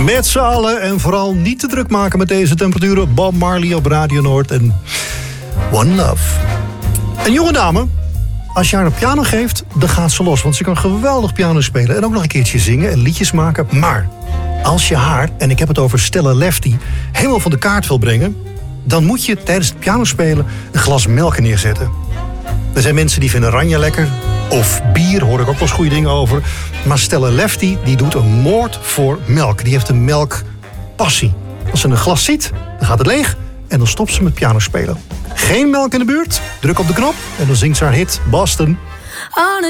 Met z'n allen en vooral niet te druk maken met deze temperaturen. Bob Marley op Radio Noord en One Love. Een jonge dame, als je haar een piano geeft, dan gaat ze los. Want ze kan geweldig piano spelen en ook nog een keertje zingen en liedjes maken. Maar als je haar, en ik heb het over Stella Lefty, helemaal van de kaart wil brengen, dan moet je tijdens het pianospelen een glas melk neerzetten. Er zijn mensen die vinden oranje lekker. Of bier, hoor ik ook wel eens goede dingen over. Maar Stella Lefty, die doet een moord voor melk. Die heeft een melkpassie. Als ze een glas ziet, dan gaat het leeg en dan stopt ze met piano spelen. Geen melk in de buurt? Druk op de knop en dan zingt ze haar hit Boston. On a